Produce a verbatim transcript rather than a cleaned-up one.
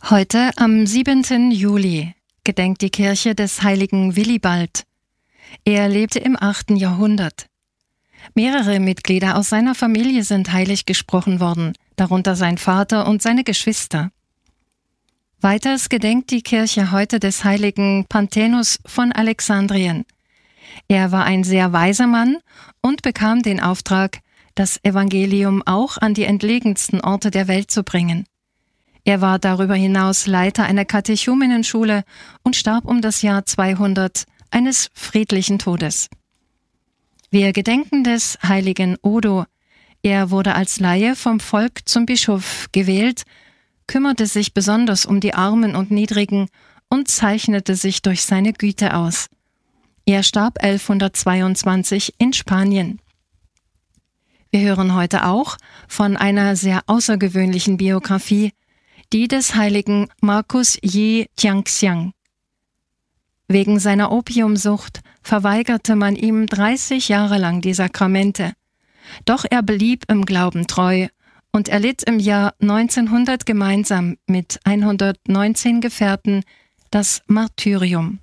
Heute, am siebenten Juli, gedenkt die Kirche des heiligen Willibald. Er lebte im achten Jahrhundert. Mehrere Mitglieder aus seiner Familie sind heilig gesprochen worden, darunter sein Vater und seine Geschwister. Weiters gedenkt die Kirche heute des heiligen Panthenus von Alexandrien. Er war ein sehr weiser Mann und bekam den Auftrag, das Evangelium auch an die entlegensten Orte der Welt zu bringen. Er war darüber hinaus Leiter einer Katechumenenschule und starb um das Jahr zweihundert eines friedlichen Todes. Wir gedenken des heiligen Odo. Er wurde als Laie vom Volk zum Bischof gewählt, kümmerte sich besonders um die Armen und Niedrigen und zeichnete sich durch seine Güte aus. Er starb elfhundertzweiundzwanzig in Spanien. Wir hören heute auch von einer sehr außergewöhnlichen Biografie, die des heiligen Markus Yi Jiangxiang. Wegen seiner Opiumsucht verweigerte man ihm dreißig Jahre lang die Sakramente. Doch er blieb im Glauben treu und erlitt im Jahr neunzehnhundert gemeinsam mit hundertneunzehn Gefährten das Martyrium.